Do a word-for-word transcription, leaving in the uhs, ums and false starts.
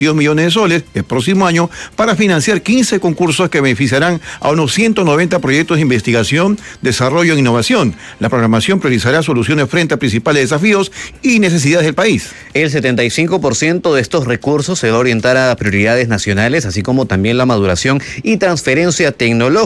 millones de soles el próximo año para financiar quince concursos que beneficiarán a unos ciento noventa proyectos de investigación, desarrollo e innovación. La programación priorizará soluciones frente a principales desafíos y necesidades del país. El setenta y cinco por ciento de estos recursos se va a orientar a prioridades nacionales, así como también la maduración y transferencia tecnológica.